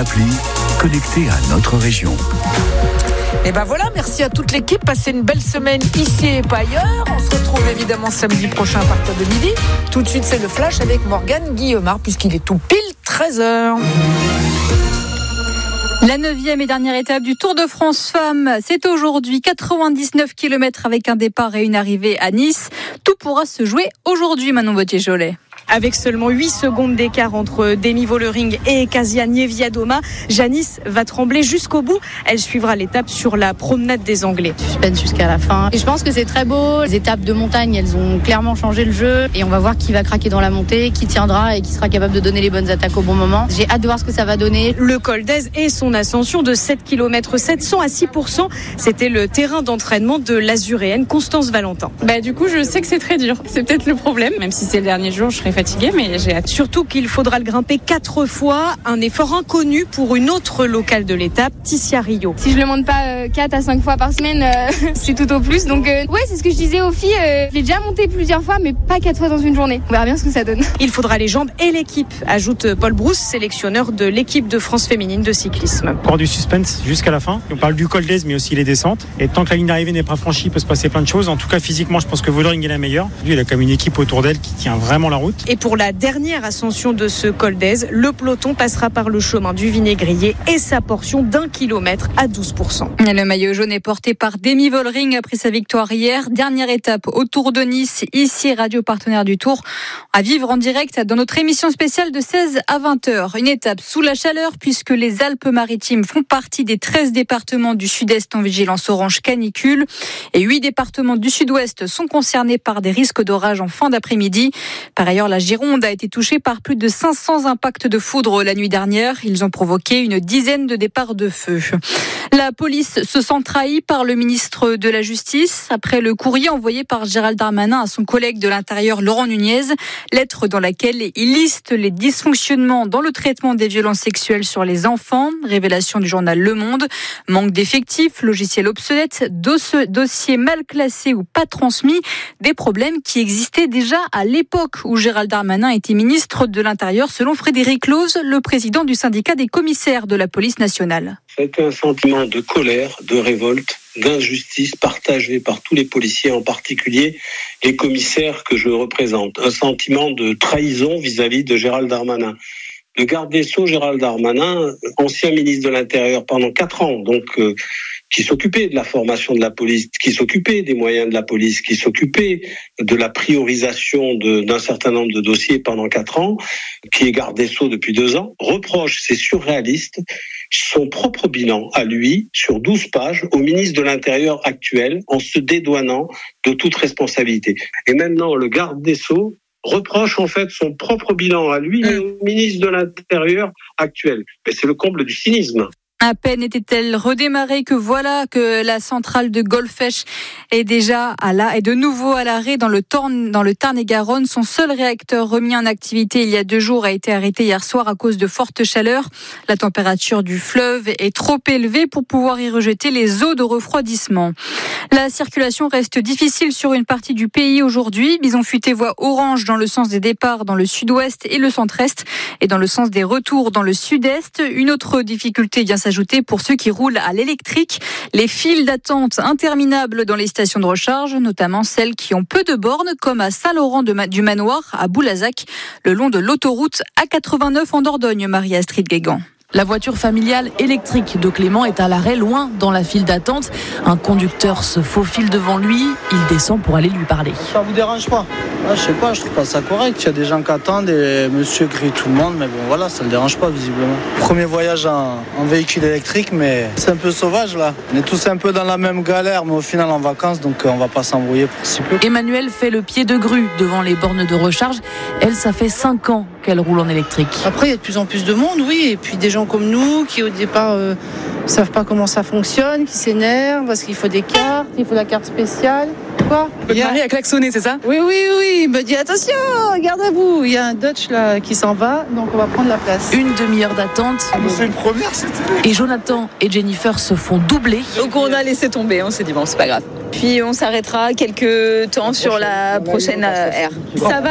l'appli, connecté à notre région. Et ben voilà, merci à toute l'équipe. Passez une belle semaine ici et pas ailleurs. On se retrouve évidemment samedi prochain à partir de midi. Tout de suite, c'est le flash avec Morgane Guillemard, puisqu'il est tout pile 13h. La 9e et dernière étape du Tour de France Femmes, c'est aujourd'hui 99 km avec un départ et une arrivée à Nice. Tout pourra se jouer aujourd'hui, Manon Vautier-Jolet. Avec seulement 8 secondes d'écart entre Demi Vollering et Kasia Niewiadoma, Janice va trembler jusqu'au bout. Elle suivra l'étape sur la promenade des Anglais. Suspense jusqu'à la fin. Et je pense que c'est très beau. Les étapes de montagne, elles ont clairement changé le jeu. Et on va voir qui va craquer dans la montée, qui tiendra et qui sera capable de donner les bonnes attaques au bon moment. J'ai hâte de voir ce que ça va donner. Le col d'Aise et son ascension de 7 km 700 à 6%, c'était le terrain d'entraînement de l'Azuréenne Constance Valentin. Du coup, je sais que c'est très dur. C'est peut-être le problème. Même si c'est le dernier jour, je serai fatiguée, mais j'ai hâte. Surtout qu'il faudra le grimper 4 fois, un effort inconnu pour une autre locale de l'étape, Ticia Rio. Si je le monte pas 4 à 5 fois par semaine, c'est tout au plus. Donc ouais, c'est ce que je disais aux filles, je l'ai déjà monté plusieurs fois, mais pas 4 fois dans une journée. On verra bien ce que ça donne. Il faudra les jambes et l'équipe, ajoute Paul Brousse, sélectionneur de l'équipe de France féminine de cyclisme. Encore du suspense jusqu'à la fin. On parle du col d'Aise, mais aussi les descentes. Et tant que la ligne d'arrivée n'est pas franchie, il peut se passer plein de choses. En tout cas, physiquement, je pense que Vollering est la meilleure. Lui, il a comme une équipe autour d'elle qui tient vraiment la route. Et pour la dernière ascension de ce col d'Aise, le peloton passera par le chemin du Vinaigrier et sa portion d'1 kilomètre à 12%. Le maillot jaune est porté par Demi Vollering après sa victoire hier. Dernière étape au Tour de Nice, ici radio partenaire du Tour, à vivre en direct dans notre émission spéciale de 16 à 20h. Une étape sous la chaleur puisque les Alpes-Maritimes font partie des 13 départements du Sud-Est en vigilance orange canicule et 8 départements du Sud-Ouest sont concernés par des risques d'orage en fin d'après-midi. Par ailleurs, la Gironde a été touchée par plus de 500 impacts de foudre la nuit dernière. Ils ont provoqué une dizaine de départs de feu. La police se sent trahie par le ministre de la Justice après le courrier envoyé par Gérald Darmanin à son collègue de l'Intérieur Laurent Nunez. Lettre dans laquelle il liste les dysfonctionnements dans le traitement des violences sexuelles sur les enfants. Révélation du journal Le Monde. Manque d'effectifs, logiciels obsolètes, dossiers mal classés ou pas transmis. Des problèmes qui existaient déjà à l'époque où Gérald Darmanin était ministre de l'Intérieur, selon Frédéric Lose, le président du syndicat des commissaires de la police nationale. C'est un sentiment de colère, de révolte, d'injustice partagé par tous les policiers, en particulier les commissaires que je représente. Un sentiment de trahison vis-à-vis de Gérald Darmanin. Le garde des Sceaux, Gérald Darmanin, ancien ministre de l'Intérieur pendant 4 ans, donc qui s'occupait de la formation de la police, qui s'occupait des moyens de la police, qui s'occupait de la priorisation d'un certain nombre de dossiers pendant 4 ans, qui est garde des Sceaux depuis 2 ans, reproche, c'est surréaliste, son propre bilan à lui, sur 12 pages, au ministre de l'Intérieur actuel, en se dédouanant de toute responsabilité. Et maintenant, le garde des Sceaux reproche en fait son propre bilan à lui et au ministre de l'Intérieur actuel. Mais c'est le comble du cynisme. À peine était-elle redémarrée que voilà que la centrale de Golfech est de nouveau à l'arrêt dans le Tarn-et-Garonne. Son seul réacteur remis en activité il y a 2 jours a été arrêté hier soir à cause de fortes chaleurs. La température du fleuve est trop élevée pour pouvoir y rejeter les eaux de refroidissement. La circulation reste difficile sur une partie du pays aujourd'hui. Bison futé voie orange dans le sens des départs dans le sud-ouest et le centre-est et dans le sens des retours dans le sud-est. Une autre difficulté vient s'ajouter pour ceux qui roulent à l'électrique. Les files d'attente interminables dans les stations de recharge, notamment celles qui ont peu de bornes, comme à Saint-Laurent-du-Manoir, à Boulazac, le long de l'autoroute A89 en Dordogne, Marie-Astrid Guégan. La voiture familiale électrique de Clément est à l'arrêt, loin dans la file d'attente. Un conducteur se faufile devant lui. Il descend pour aller lui parler. Ça vous dérange pas? Je sais pas, je trouve pas ça correct. Il y a des gens qui attendent et monsieur grille tout le monde. Mais bon, voilà, ça le dérange pas visiblement. Premier voyage en véhicule électrique, mais c'est un peu sauvage là. On est tous un peu dans la même galère, mais au final en vacances, donc on va pas s'embrouiller pour si peu. Emmanuel fait le pied de grue devant les bornes de recharge. Elle, ça fait 5 ans qu'elle roule en électrique. Après, il y a de plus en plus de monde, oui. Et puis des gens comme nous qui au départ savent pas comment ça fonctionne, qui s'énervent parce qu'il faut des cartes, il faut la carte spéciale. Quoi? Votre mari a klaxonné, c'est ça? Oui, il me dit attention, gardez-vous, il y a un Dutch là qui s'en va, donc on va prendre la place. Une demi-heure d'attente. C'est une première, c'était. Et Jonathan et Jennifer se font doubler. Donc on a laissé tomber, on s'est dit bon, c'est pas grave. Puis on s'arrêtera quelques temps sur la prochaine aire. Ça va